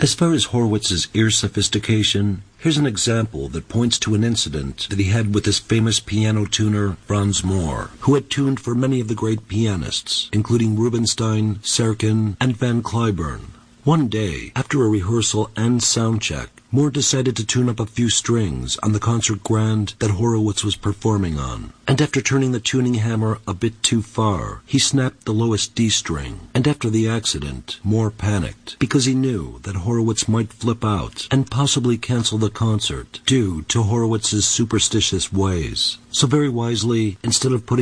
As far as Horowitz's ear sophistication, here's an example that points to an incident that he had with his famous piano tuner, Franz Mohr, who had tuned for many of the great pianists, including Rubinstein, Serkin, and Van Cliburn. One day, after a rehearsal and sound check, Mohr decided to tune up a few strings on the concert grand that Horowitz was performing on. And after turning the tuning hammer a bit too far, he snapped the lowest D string. And after the accident, Mohr panicked, because he knew that Horowitz might flip out and possibly cancel the concert due to Horowitz's superstitious ways. So very wisely, instead of putting